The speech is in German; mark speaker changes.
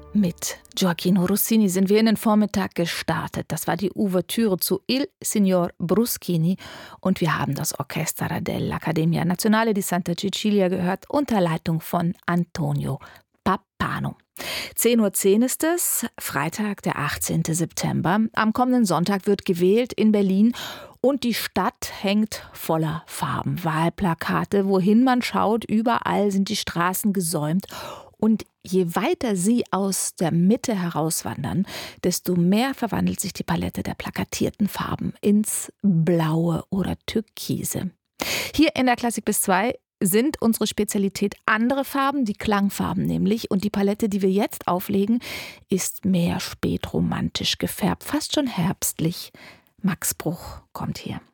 Speaker 1: Mit Gioacchino Rossini sind wir in den Vormittag gestartet. Das war die Ouvertüre zu Il Signor Bruschini und wir haben das Orchestra dell'Accademia Nazionale di Santa Cecilia gehört unter Leitung von Antonio Pappano. 10:10 Uhr ist es, Freitag, der 18. September. Am kommenden Sonntag wird gewählt in Berlin und die Stadt hängt voller Farben. Wahlplakate, wohin man schaut, überall sind die Straßen gesäumt. Und je weiter sie aus der Mitte herauswandern, desto mehr verwandelt sich die Palette der plakatierten Farben ins Blaue oder Türkise. Hier in der Klassik bis 2 sind unsere Spezialität andere Farben, die Klangfarben nämlich. Und die Palette, die wir jetzt auflegen, ist mehr spätromantisch gefärbt, fast schon herbstlich. Max Bruch kommt hier.